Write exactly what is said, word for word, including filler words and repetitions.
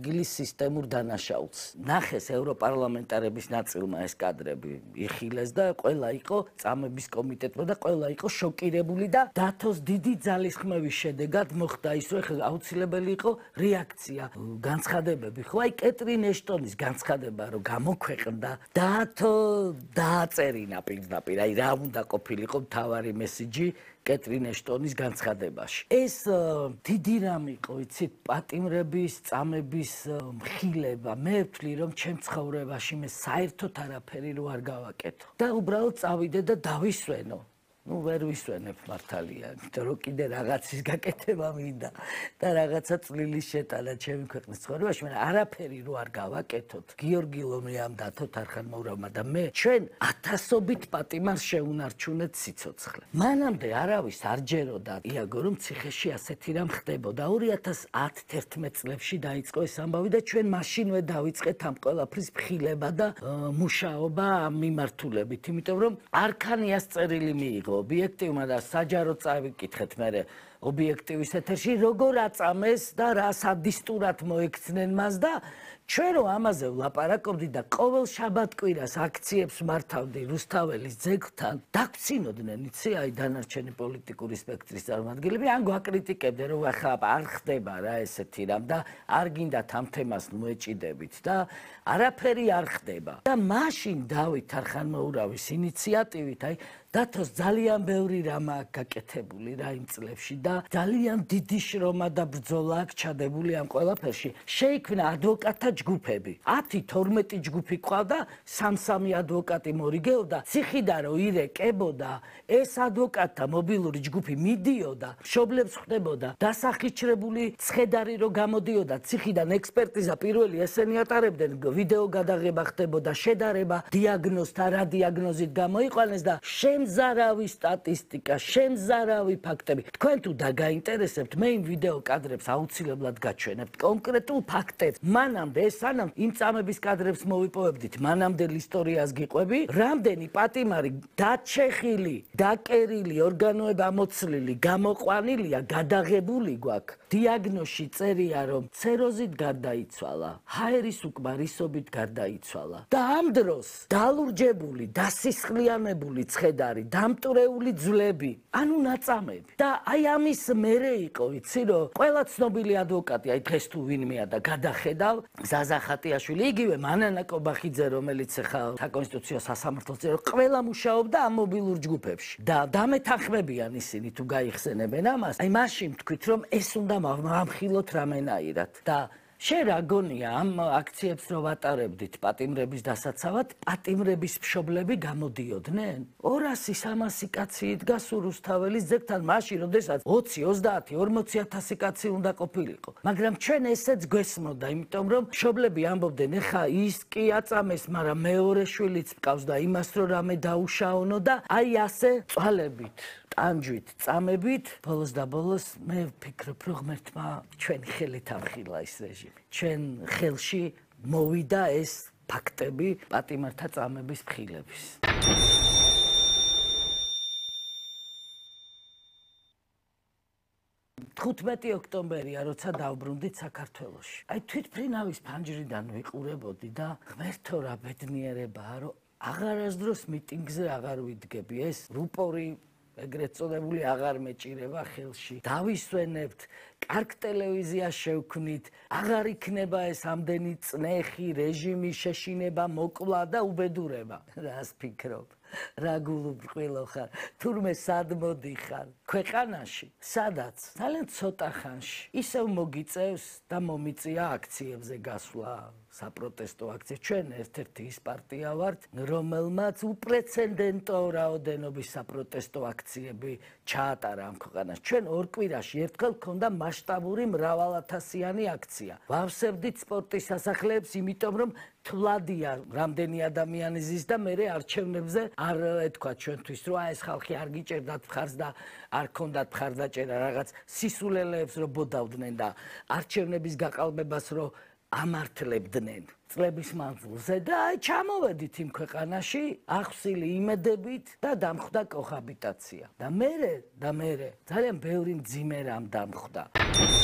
ადგილის სისტემურ დანაშაულს. ნახეს ევროპარლამენტარების ნაწილმა ეს კადრები იხილეს და ყველა იყო წამების კომიტეტმა და ყველა იყო შოკირებული და დათოს დიდი ძალისხმევის შედეგად მოხდა ის, რომ აუცილებელი იყო რეაქცია, განცხადებები. ხო, აი კეტრინ ეშტონის განცხადება, რომ გამოქვეყნდა, დათო დააწერინა პირდაპირ, აი რა უნდა ყოფილიყო მთავარი მესიჯი კეტრინ ეშტონის განცხადებაში. ეს დიდი რამ იყო, იცით, პატიმრების, წამების მხილება. მე ვთვლი, რომ ჩემ ცხოვრებაში მე საერთოდ არაფერი რო არ გავაკეთო. და უბრალოდ წავიდე და დავისვენო. ნუ ვერ ვისვენებ მართალია, იმიტომ რომ კიდე რაღაცის გაკეთება მინდა და რაღაცა წვლილი შეტანა ჩემი ქვეყნის ცხოვრებაში, მაგრამ არაფერი რო არ გავაკეთოთ. გიორგი ლომიამ დათო თარხანმოვრავმა და მე ჩვენ ათასობით პატიმარს შეუნარჩუნეთ სიცოცხლე. მანამდე არავის არ ჯეროდა იაგო რომ ციხეში ასეთი რამ ხდებოდა. ორი ათას ათი-ათერთმეტ წლებში დაიწყო ეს ამბავი და ჩვენ მაშინვე დავიწყეთ ამ ყველაფრის მხილება და მუშაობა ამ მიმართულებით, იმიტომ რომ არქანიას წერილი მიიღო ობიექტივმა და საჯარო წავიკითხეთ მე ობიექტივის ეთერში როგორ აწამეს და რა სადისტურად მოექცნენ მას და ჩვენ რო ამაზე ვლაპარაკობდი და ყოველ შაბათ-კვირას აქციებს მართავდი რუსთაველის ძეგლთან დაგცინოდნენ იცი აი დანარჩენი პოლიტიკური სპექტრის წარმომადგენლები ან გვაკრიტიკებდნენ რომ ახლა არ ხდება რა ესეთი რამ და არ გინდათ ამ თემას მოეჭიდებით და არაფერი არ ხდება და მაშინ დავით თარხანმოურავის ინიციატივით აი დათოს ძალიან ბევრი რამ აქვს გაკეთებული რა იმ წლებში და ძალიან დიდი შრომა და ბრძოლა აქვს ჩადებული ამ ყველაფერში. შეიქმნა ადვოკატთა ჯგუფები. ათი თორმეტი ჯგუფი ყავდა, სამ-სამი ადვოკატი მორიგეობდა, ციხიდან რო ირეკებოდა, ეს ადვოკატთა მობილური ჯგუფი მიდიოდა, მშობლებს ხვდებოდა, დასახიჩრებული ცხედარი რო გამოდიოდა, ციხიდან ექსპერტიზა პირველი ესენი ატარებდნენ, ვიდეო გადაღება ხდებოდა, შედარება დიაგნოზთა რა დიაგნოზით გამოიყვანეს და შემზარავი სტატისტიკა, შემზარავი ფაქტები. თქვენ თუ დაგაინტერესებთ, მე იმ ვიდეო კადრებს აუცილებლად გაჩვენებთ კონკრეტულ ფაქტებს. მანამდე ეს სანამ იმ წამების კადრებს მოვიპოვებდით, მანამდელ ისტორიას გიყვები, რამდენი პატიმარი დაჩეხილი, დაკერილი, ორგანოები ამოცლილი, გამოყვანილია, გადაღებული გვაქვს. დიაგნოზში წერია, რომ ცეროზით გარდაიცვალა, ჰაერის უკმარისობით გარდაიცვალა. და ამ დროს დალურჯებული, დასისხლიანებული ცხედარი, დამტვრეული ძვლები, ანუ ნაწამები. და აი ამის მერე იყო, იცი რომ ყველა ცნობილი ადვოკატი, აი დღეს თუ ვინმეა და გადახედავ, ზაზა ხატიაშვილი, იგივე მანანა კობახიძე, რომელიც ახლა საკონსტიტუციო სასამართლოს წევრი, ყველა მუშაობდა ამ მობილურ ჯგუფებში. და დამეთანხმებიან ისინი თუ გაიხსენებენ ამას, აი მაშინ თქვით რომ ეს უნდა მამხილოთ რამენაირად და შენ რა გონია ამ აქციებს რო ვატარებდით პატიმრების დასაცავად, პატიმრების მშობლები გამოდიოდნენ? ორასი სამასი კაცი იდგა რუსთაველის ძეგლთან მაშინ, როდესაც ოცი, ოცდაათი, ორმოცი ათასი კაცი უნდა ყოფილიყო. მაგრამ ჩვენ ესეც გვესმოდა, იმიტომ რომ მშობლები ამბობდნენ, ეხა ის კი აწამეს, მაგრამ მეორე შვილიც მყავს და იმას რო რამე დაუშაონო და აი ასე წვალებით. ტანჯვით, წამებით, ბოლოს და ბოლოს მე ვფიქრობ, რომ ღმერთმა ჩვენი ხელით ამხილა ეს რეჟიმი. ჩვენ ხელში მოვიდა ეს ფაქტები პატიმართა წამების მხილების. თხუთმეტი ოქტომბერია, როცა დავბრუნდით საქართველოში. აი თვითმფრინავის ფანჯრიდან ვიყურებოდი და ღმერთო რა ბედნიერებაა, რომ აღარასდროს მიტინგზე აღარ ვიდგები, ეს რუპორი ეგრეთ წოდებული აღარ მეჭირება ხელში. დავისვენებთ, კარგ ტელევიზიას შევქმნით, აღარ იქნება ეს ამდენი წნეხი, რეჟიმი, შეშინება, მოკლა და უბედურება. რას ფიქრობ? რა გულუბრყვილო ხარ? თურმე სად მოდიხარ? ქვეყანაში, სადაც ძალიან ცოტა ხანში ისევ მოგიწევს და მომიწია აქციებზე გასვლა. საპროტესტო აქცია. ჩვენ ერთ-ერთი ის პარტია ვართ, რომელმაც უპრეცედენტო რაოდენობის საპროტესტო აქციები ჩაატარა ამ ქვეყანაში. ჩვენ ორ კვირაში ერთხელ გქონდა მასშტაბური მრავალათასიანი აქცია. ვავსებდით სპორტის სასახლეებს, იმიტომ რომ თვლადია რამდენი ადამიანი ზის და მე არჩევნებზე არ ეთქვა ჩვენთვის, რომ ეს ხალხი არ გიჭერდათ მხარს და არ ქონდათ მხარდაჭერა რაღაც სისულელეებს რო ბოდავდნენ და არჩევნების გაყალბებას რო ამართლებდნენ წლების მანძილზე და აი ჩამოვედით იმ ქვეყანაში ახსილი იმედებით და დამხვდა კოჰაბიტაცია და მერე და მერე ძალიან ბევრი მძიმე რამ დამხვდა.